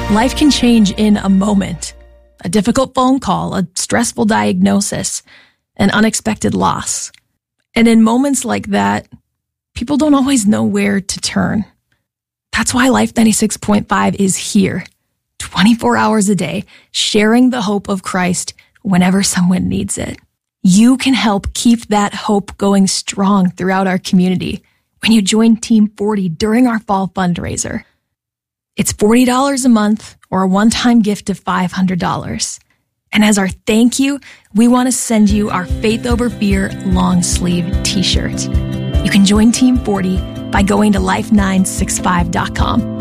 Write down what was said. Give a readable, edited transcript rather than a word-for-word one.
Life can change in a moment. A difficult phone call, a stressful diagnosis, an unexpected loss. And in moments like that, people don't always know where to turn. That's why Life 96.5 is here, 24 hours a day, sharing the hope of Christ whenever someone needs it. You can help keep that hope going strong throughout our community when you join Team 40 during our fall fundraiser. It's $40 a month or a one-time gift of $500. And as our thank you, we want to send you our Faith Over Fear long sleeve t-shirt. You can join Team 40 by going to life965.com.